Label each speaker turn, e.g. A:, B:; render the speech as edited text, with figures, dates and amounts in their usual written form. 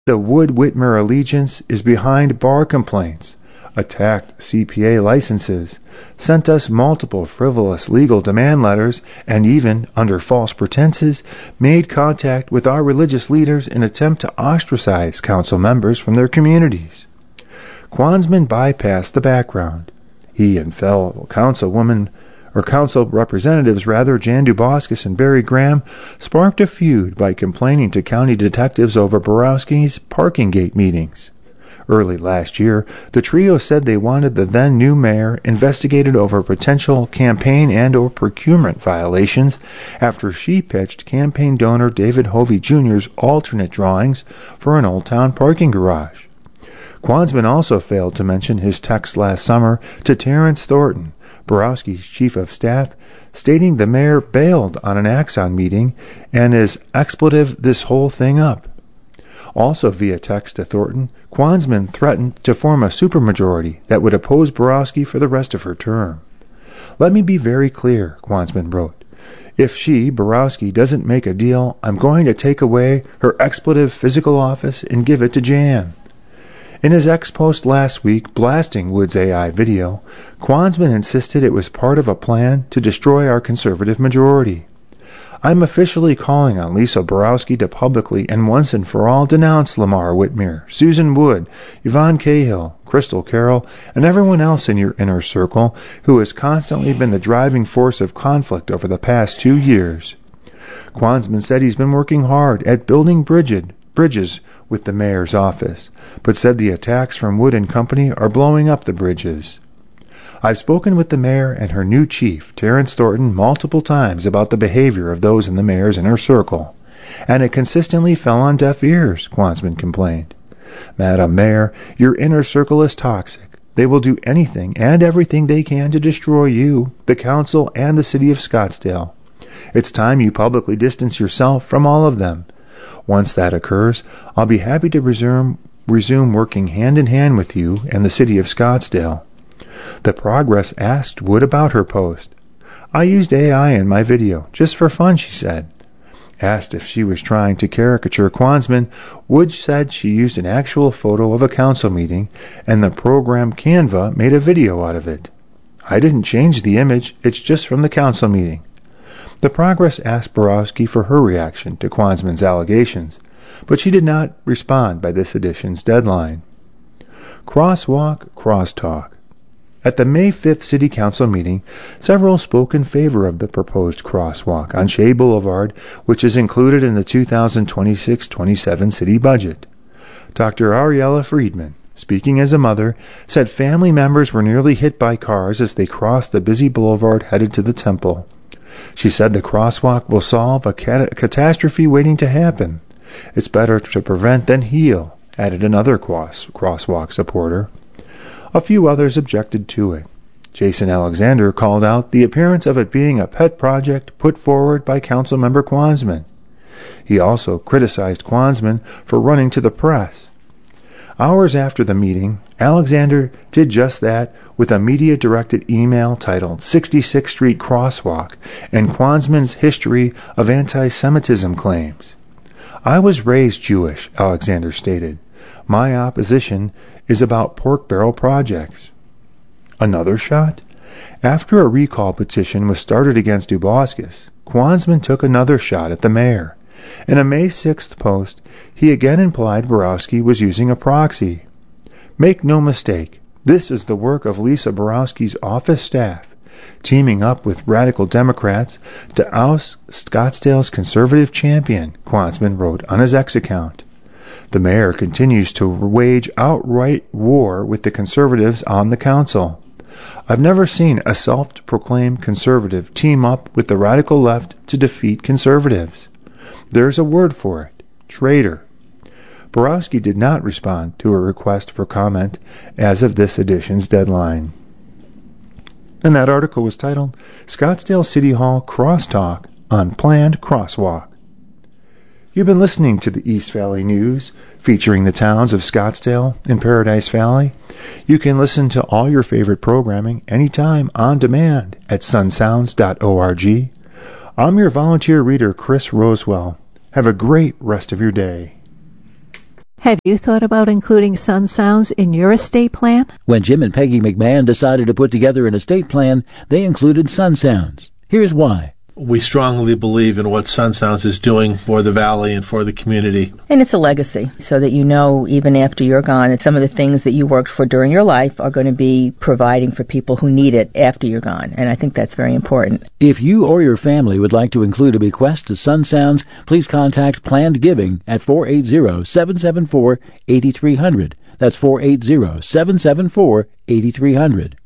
A: The Wood-Whitmer allegiance is behind bar complaints, attacked CPA licenses, sent us multiple frivolous legal demand letters, and even, under false pretenses, made contact with our religious leaders in an attempt to ostracize council members from their communities. Kwansman bypassed the background. He and fellow council representatives Jan Duboskus and Barry Graham sparked a feud by complaining to county detectives over Borowski's parking gate meetings. Early last year, the trio said they wanted the then new mayor investigated over potential campaign and or procurement violations after she pitched campaign donor David Hovey Jr.'s alternate drawings for an Old Town parking garage. Kwansman also failed to mention his text last summer to Terrence Thornton, Borowski's chief of staff, stating the mayor bailed on an Axon meeting and is expletive this whole thing up. Also via text to Thornton, Kwansman threatened to form a supermajority that would oppose Borowski for the rest of her term. Let me be very clear, Kwansman wrote. If she, Borowski, doesn't make a deal, I'm going to take away her expletive physical office and give it to Jan. In his ex-post last week blasting Wood's AI video, Kwansman insisted it was part of a plan to destroy our conservative majority. I'm officially calling on Lisa Borowski to publicly and once and for all denounce Lamar Whitmer, Susan Wood, Yvonne Cahill, Crystal Carroll, and everyone else in your inner circle who has constantly been the driving force of conflict over the past 2 years. Kwansman said he's been working hard at building bridges with the mayor's office, but said the attacks from Wood and Company are blowing up the bridges. I've spoken with the mayor and her new chief, Terrence Thornton, multiple times about the behavior of those in the mayor's inner circle, and it consistently fell on deaf ears, Kwansman complained. Madam Mayor, your inner circle is toxic. They will do anything and everything they can to destroy you, the council, and the city of Scottsdale. It's time you publicly distance yourself from all of them. Once that occurs, I'll be happy to resume working hand in hand with you and the city of Scottsdale. The Progress asked Wood about her post. I used AI in my video, just for fun, she said. Asked if she was trying to caricature Kwansman, Wood said she used an actual photo of a council meeting, and the program Canva made a video out of it. I didn't change the image, it's just from the council meeting. The Progress asked Borowski for her reaction to Kwansman's allegations, but she did not respond by this edition's deadline. Crosswalk, crosstalk. At the May 5th City Council meeting, several spoke in favor of the proposed crosswalk on Shea Boulevard, which is included in the 2026-27 city budget. Dr. Ariella Friedman, speaking as a mother, said family members were nearly hit by cars as they crossed the busy boulevard headed to the temple. She said the crosswalk will solve a catastrophe waiting to happen. It's better to prevent than heal, added another crosswalk supporter. A few others objected to it. Jason Alexander called out the appearance of it being a pet project put forward by Councilmember Kwansman. He also criticized Kwansman for running to the press. Hours after the meeting, Alexander did just that with a media-directed email titled 66th Street Crosswalk and Kwansman's history of anti-Semitism claims. I was raised Jewish, Alexander stated. My opposition is about pork barrel projects. Another shot? After a recall petition was started against Duboskus, Kwansman took another shot at the mayor. In a May 6th post, he again implied Borowski was using a proxy. Make no mistake, this is the work of Lisa Borowski's office staff, teaming up with radical Democrats to oust Scottsdale's conservative champion, Kwansman wrote on his X account. The mayor continues to wage outright war with the conservatives on the council. I've never seen a self-proclaimed conservative team up with the radical left to defeat conservatives. There's a word for it, traitor. Borowski did not respond to a request for comment as of this edition's deadline. And that article was titled, Scottsdale City Hall Crosstalk on Planned Crosswalk. You've been listening to the East Valley News, featuring the towns of Scottsdale and Paradise Valley. You can listen to all your favorite programming anytime on demand at sunsounds.org. I'm your volunteer reader, Chris Rosewell. Have a great rest of your day.
B: Have you thought about including sun sounds in your estate plan?
C: When Jim and Peggy McMahon decided to put together an estate plan, they included sun sounds. Here's why.
D: We strongly believe in what Sun Sounds is doing for the Valley and for the community.
E: And it's a legacy, so that you know even after you're gone that some of the things that you worked for during your life are going to be providing for people who need it after you're gone. And I think that's very important.
C: If you or your family would like to include a bequest to Sun Sounds, please contact Planned Giving at 480-774-8300. That's 480-774-8300.